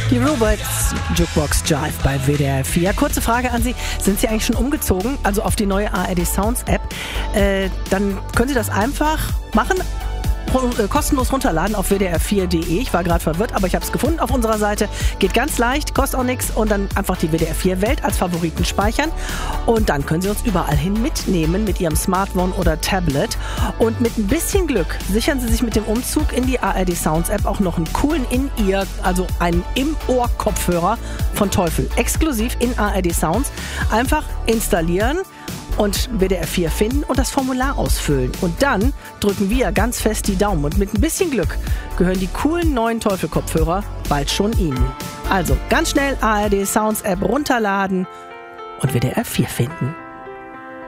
Die Robots Jukebox Jive bei WDR 4. Kurze Frage an Sie. Sind Sie eigentlich schon umgezogen, also auf die neue ARD Sounds App? Dann können Sie das einfach machen. Kostenlos runterladen auf wdr4.de. Ich war gerade verwirrt, aber ich habe es gefunden auf unserer Seite. Geht ganz leicht, kostet auch nichts und dann einfach die WDR 4 Welt als Favoriten speichern und dann können Sie uns überall hin mitnehmen mit Ihrem Smartphone oder Tablet und mit ein bisschen Glück sichern Sie sich mit dem Umzug in die ARD Sounds App auch noch einen coolen In-Ear, also einen Im-Ohr-Kopfhörer von Teufel. Exklusiv in ARD Sounds. Einfach installieren und WDR 4 finden und das Formular ausfüllen. Und dann drücken wir ganz fest die Daumen. Und mit ein bisschen Glück gehören die coolen neuen Teufel-Kopfhörer bald schon Ihnen. Also ganz schnell ARD Sounds App runterladen und WDR 4 finden.